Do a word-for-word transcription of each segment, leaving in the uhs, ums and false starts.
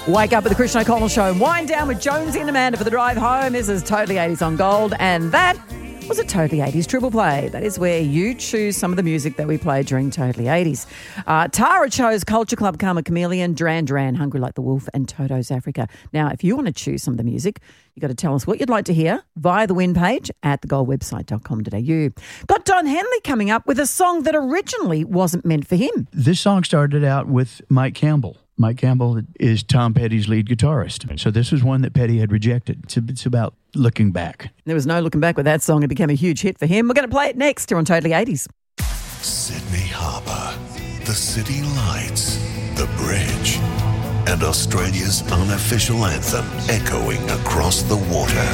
Wake up with the Christian O'Connell Show and wind down with Jonesy and Amanda for the drive home. This is Totally eighties on Gold, and that was a Totally eighties triple play. That is where you choose some of the music that we played during Totally eighties. Uh, Tara chose Culture Club, Karma Chameleon, Duran Duran, Hungry Like the Wolf, and Toto's Africa. Now, if you want to choose some of the music, you've got to tell us what you'd like to hear via the win page at the gold website dot com dot a u. Got Don Henley coming up with a song that originally wasn't meant for him. This song started out with Mike Campbell. Mike Campbell is Tom Petty's lead guitarist. So this was one that Petty had rejected. It's, it's about looking back. There was no looking back with that song. It became a huge hit for him. We're going to play it next here on Totally eighties. Sydney Harbour, the city lights, the bridge, and Australia's unofficial anthem echoing across the water.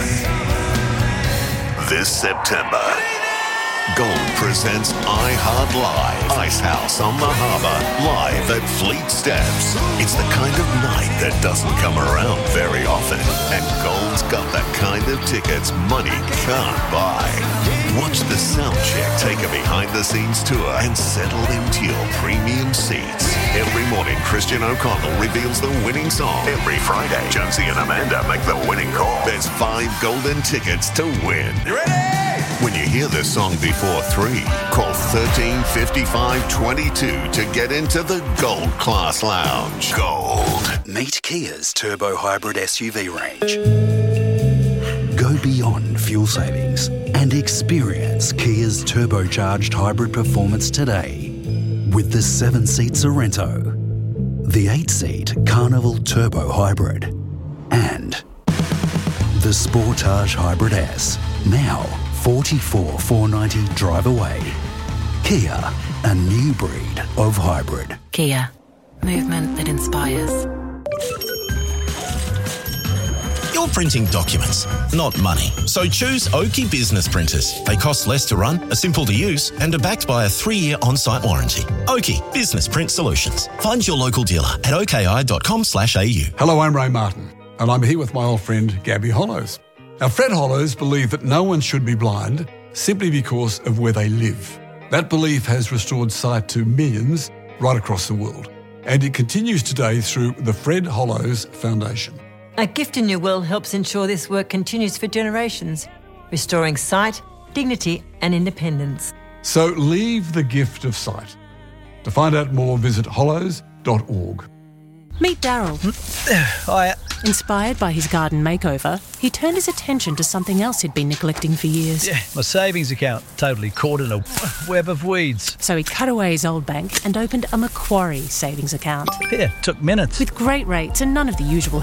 This September, Gold presents iHeart Live, Icehouse on the Harbour, live at Fleet Steps. It's the kind of night that doesn't come around very often, and Gold's got the kind of tickets money can't buy. Watch the sound check take a behind-the-scenes tour and settle into your premium seats. Every morning, Christian O'Connell reveals the winning song. Every Friday, Jonesy and Amanda make the winning call. There's five golden tickets to win. You ready? When you hear this song before three, call thirteen fifty-five twenty-two to get into the Gold Class Lounge. Gold. Meet Kia's turbo hybrid S U V range. Go beyond fuel savings and experience Kia's turbocharged hybrid performance today with the seven-seat Sorrento, the eight-seat Carnival Turbo Hybrid, and the Sportage Hybrid S, now forty-four thousand four hundred ninety drive away. Kia, a new breed of hybrid. Kia, movement that inspires. You're printing documents, not money. So choose Oki Business Printers. They cost less to run, are simple to use, and are backed by a three-year on-site warranty. Oki Business Print Solutions. Find your local dealer at oki dot com slash a u. Hello, I'm Ray Martin, and I'm here with my old friend Gabby Hollows. Now, Fred Hollows believed that no one should be blind simply because of where they live. That belief has restored sight to millions right across the world, and it continues today through the Fred Hollows Foundation. A Gift in Your Will helps ensure this work continues for generations, restoring sight, dignity and independence. So leave the gift of sight. To find out more, visit hollows dot org. Meet Daryl. Hiya. Inspired by his garden makeover, he turned his attention to something else he'd been neglecting for years. Yeah, my savings account, totally caught in a web of weeds. So he cut away his old bank and opened a Macquarie savings account. Yeah, took minutes. With great rates and none of the usual